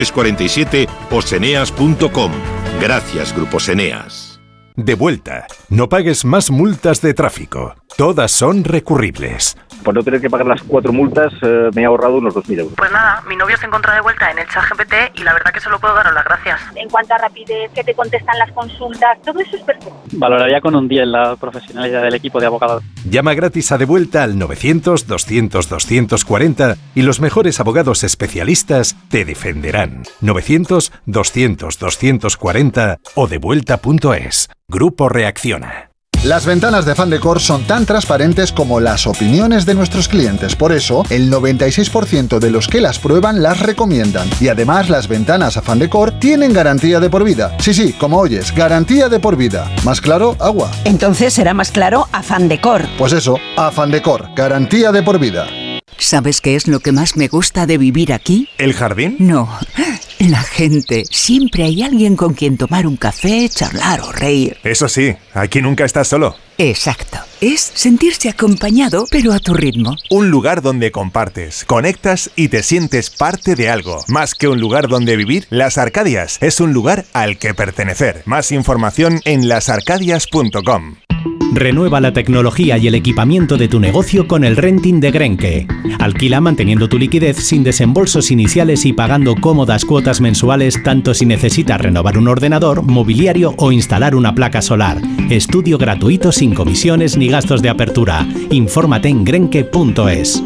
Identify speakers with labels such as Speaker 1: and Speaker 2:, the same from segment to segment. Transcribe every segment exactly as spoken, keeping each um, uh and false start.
Speaker 1: cuarenta y siete o seneas punto com. Gracias, Grupo Seneas.
Speaker 2: De vuelta. No pagues más multas de tráfico. Todas son recurribles.
Speaker 3: Por no tener que pagar las cuatro multas, eh, me he ahorrado unos dos mil euros.
Speaker 4: Pues nada, mi novio se encuentra de vuelta en el ChatGPT y la verdad que solo puedo daros las gracias.
Speaker 5: En cuanto a rapidez, que te contestan las consultas, todo eso es perfecto.
Speaker 6: Valoraría con un diez la profesionalidad del equipo de abogados.
Speaker 2: Llama gratis a De Vuelta al novecientos, doscientos, doscientos cuarenta y los mejores abogados especialistas te defenderán. novecientos, doscientos, doscientos cuarenta o devuelta punto es. Grupo Reacciona.
Speaker 7: Las ventanas de Fandecor son tan transparentes como las opiniones de nuestros clientes. Por eso, el noventa y seis por ciento de los que las prueban las recomiendan. Y además, las ventanas a Fandecor tienen garantía de por vida. Sí, sí, como oyes, garantía de por vida. ¿Más claro? Agua.
Speaker 8: Entonces será más claro a Fandecor.
Speaker 7: Pues eso, a Fandecor, garantía de por vida.
Speaker 9: ¿Sabes qué es lo que más me gusta de vivir aquí?
Speaker 2: ¿El jardín?
Speaker 9: No, la gente. Siempre hay alguien con quien tomar un café, charlar o reír.
Speaker 2: Eso sí, aquí nunca estás solo.
Speaker 9: Exacto. Es sentirse acompañado, pero a tu ritmo.
Speaker 2: Un lugar donde compartes, conectas y te sientes parte de algo. Más que un lugar donde vivir, Las Arcadias es un lugar al que pertenecer. Más información en las arcadias punto com.
Speaker 10: Renueva la tecnología y el equipamiento de tu negocio con el renting de Grenke. Alquila manteniendo tu liquidez sin desembolsos iniciales y pagando cómodas cuotas mensuales tanto si necesitas renovar un ordenador, mobiliario o instalar una placa solar. Estudio gratuito sin comisiones ni gastos de apertura. Infórmate en grenke punto es.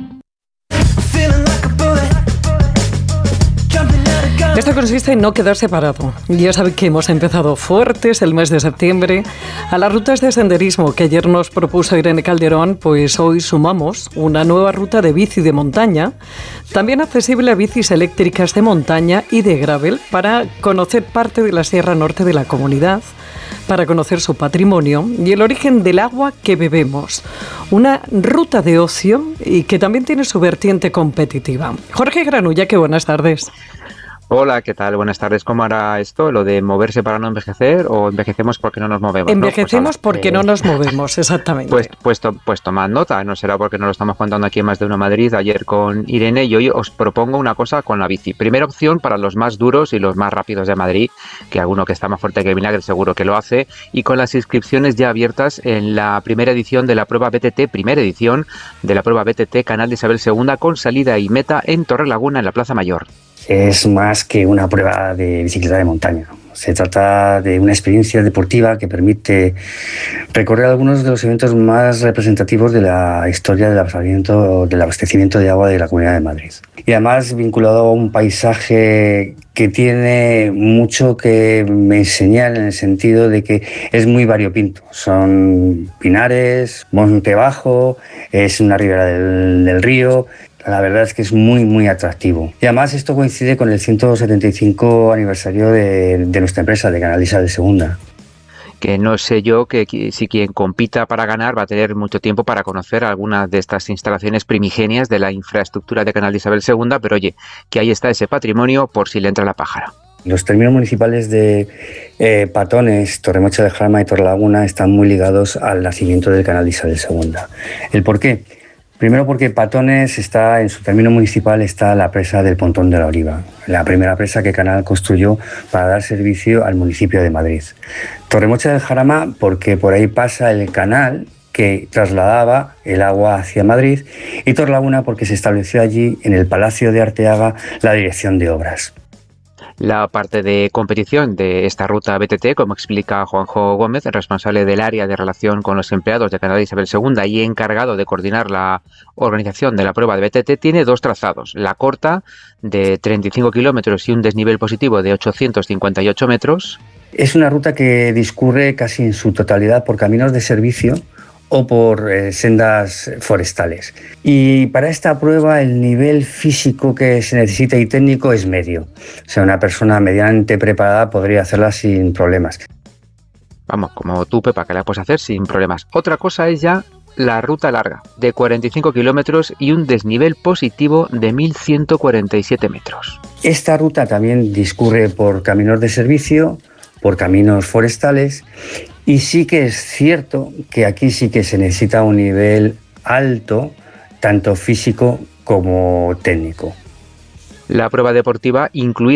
Speaker 11: Esto consiste en no quedarse parado. Ya saben que hemos empezado fuertes el mes de septiembre. A las rutas de senderismo que ayer nos propuso Irene Calderón, pues hoy sumamos una nueva ruta de bici de montaña, también accesible a bicis eléctricas de montaña y de gravel, para conocer parte de la Sierra Norte de la comunidad, para conocer su patrimonio y el origen del agua que bebemos. Una ruta de ocio y que también tiene su vertiente competitiva. Jorge Granulla, qué buenas tardes.
Speaker 12: Hola, ¿qué tal? Buenas tardes. ¿Cómo hará esto? ¿Lo de moverse para no envejecer o envejecemos porque no nos movemos?
Speaker 11: Envejecemos, ¿no? Pues, porque eh, no nos movemos, exactamente.
Speaker 12: Pues, pues, to, pues tomad nota, no será porque no lo estamos contando aquí en Más de Uno Madrid ayer con Irene, y hoy os propongo una cosa con la bici. Primera opción para los más duros y los más rápidos de Madrid, que alguno que está más fuerte que vinagre seguro que lo hace, y con las inscripciones ya abiertas en la primera edición de la prueba B T T, primera edición de la prueba B T T Canal de Isabel segunda, con salida y meta en Torrelaguna, en la Plaza Mayor.
Speaker 13: Es más que una prueba de bicicleta de montaña. Se trata de una experiencia deportiva que permite recorrer algunos de los eventos más representativos de la historia del abastecimiento, del abastecimiento de agua de la Comunidad de Madrid. Y además vinculado a un paisaje que tiene mucho que me enseñar, en el sentido de que es muy variopinto. Son pinares, monte bajo, es una ribera del, del río. La verdad es que es muy, muy atractivo. Y además esto coincide con el ciento setenta y cinco aniversario de, de nuestra empresa, de Canal de Isabel segunda.
Speaker 12: Que no sé yo que si quien compita para ganar va a tener mucho tiempo para conocer algunas de estas instalaciones primigenias de la infraestructura de Canal de Isabel segunda, pero oye, que ahí está ese patrimonio por si le entra la pájara.
Speaker 13: Los términos municipales de eh, Patones, Torremocha del Jarama y Torrelaguna están muy ligados al nacimiento del Canal de Isabel segunda. ¿El por qué? Primero porque Patones está, en su término municipal, está la presa del Pontón de la Oliva, la primera presa que Canal construyó para dar servicio al municipio de Madrid. Torremocha del Jarama porque por ahí pasa el canal que trasladaba el agua hacia Madrid, y Torrelaguna porque se estableció allí, en el Palacio de Arteaga, la dirección de obras.
Speaker 12: La parte de competición de esta ruta B T T, como explica Juanjo Gómez, responsable del área de relación con los empleados de Canal de Isabel segunda y encargado de coordinar la organización de la prueba de B T T, tiene dos trazados. La corta, de treinta y cinco kilómetros y un desnivel positivo de ochocientos cincuenta y ocho metros.
Speaker 13: Es una ruta que discurre casi en su totalidad por caminos de servicio o por eh, sendas forestales. Y para esta prueba el nivel físico que se necesita y técnico es medio. O sea, una persona medianamente preparada podría hacerla sin problemas.
Speaker 12: Vamos, como tú, Pepa, que la puedes hacer sin problemas. Otra cosa es ya la ruta larga, de cuarenta y cinco kilómetros y un desnivel positivo de mil ciento cuarenta y siete metros.
Speaker 13: Esta ruta también discurre por caminos de servicio, por caminos forestales, y sí que es cierto que aquí sí que se necesita un nivel alto, tanto físico como técnico.
Speaker 12: la prueba deportiva, incluida